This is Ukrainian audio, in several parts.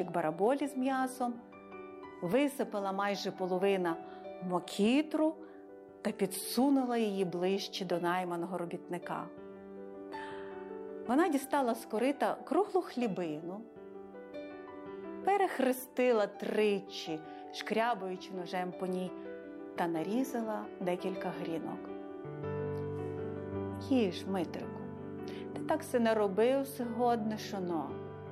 горщик бараболі з м'ясом, висипала майже половина мокітру та підсунула її ближче до найманого робітника. Вона дістала з корита круглу хлібину, перехрестила тричі, шкрябаючи ножем по ній, та нарізала декілька грінок. «Їж, Митрику, ти так се наробив сьогодні, шоно».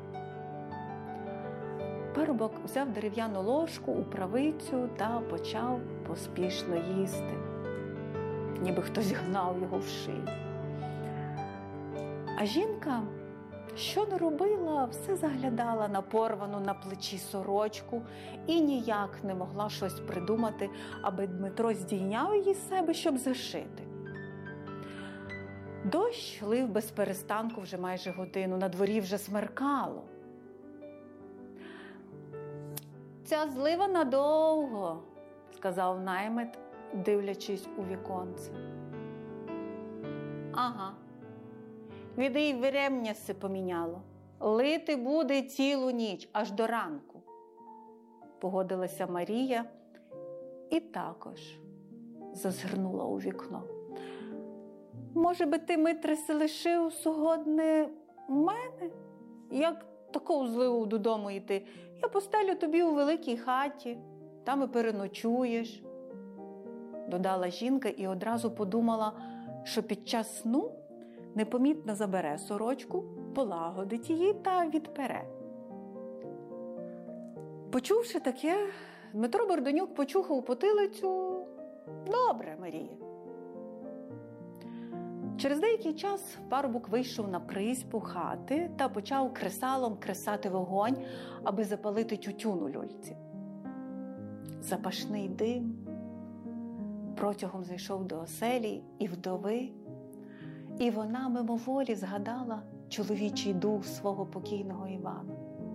Парубок взяв дерев'яну ложку у правицю та почав поспішно їсти, ніби хтось гнав його в шию. А жінка, що не робила, все заглядала на порвану на плечі сорочку і ніяк не могла щось придумати, аби Дмитро здійняв її з себе, щоб зашити. Дощ лив без перестанку вже майже годину, на дворі вже смеркало. «Ця злива надовго», – сказав наймит, дивлячись у віконце. «Ага, віди й врем'я се поміняло. Лити буде цілу ніч, аж до ранку», – погодилася Марія і також зазирнула у вікно. «Може би ти, Митре, се лишив сьогодні мене? Як таку зливу додому йти? Я постелю тобі у великій хаті, там і переночуєш», – додала жінка і одразу подумала, що під час сну непомітно забере сорочку, полагодить її та відпере. Почувши таке, Дмитро Бордонюк почухав потилицю. «Добре, Марія». Через деякий час парубок вийшов на призьбу хати та почав кресалом кресати вогонь, аби запалити тютюн у люльці. Запашний дим протягом зайшов до оселі і вдови, і вона мимоволі згадала чоловічий дух свого покійного Івана.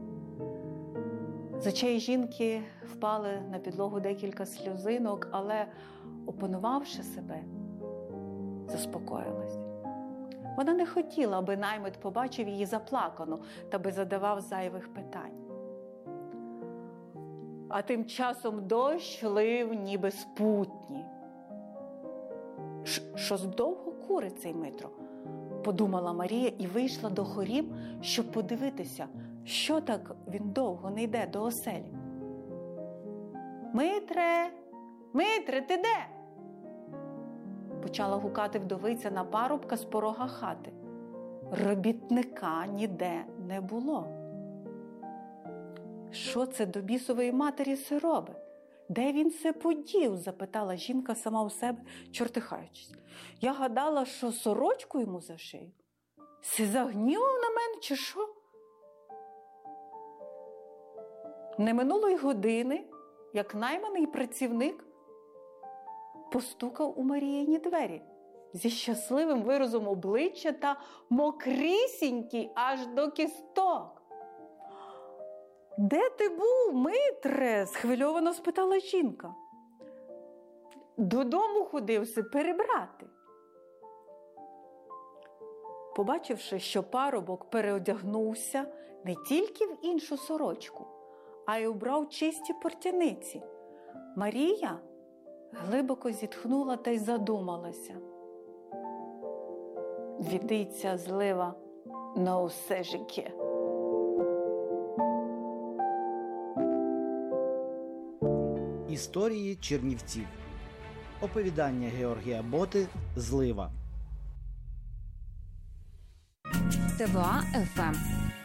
З очей жінки впали на підлогу декілька сльозинок, але, опанувавши себе, заспокоїлась. Вона не хотіла, аби наймит побачив її заплакану та би задавав зайвих питань. А тим часом дощ лив ніби з путні. «Щось довго курить цей Митро», – подумала Марія і вийшла до хорів, щоб подивитися, що так він довго не йде до оселі. «Митре! Митре, ти де?» – почала гукати вдовиця на парубка з порога хати. Робітника ніде не було. «Що це до бісової матері се робить? Де він се подів?» – запитала жінка сама у себе, чортихаючись. «Я гадала, що сорочку йому зашию. Се загнівав на мене, чи що?» Не минуло й години, як найманий працівник постукав у Маріїні двері зі щасливим виразом обличчя та мокрісінький аж до кісток. «Де ти був, Митре?» – схвильовано спитала жінка. «Додому ходився перебрати». Побачивши, що парубок переодягнувся не тільки в іншу сорочку, а й убрав чисті портяниці, Марія глибоко зітхнула та й задумалася. Відиться злива на усе життя. Історії Чернівців. Оповідання Георгія Боти «Злива». ТВА ФМ.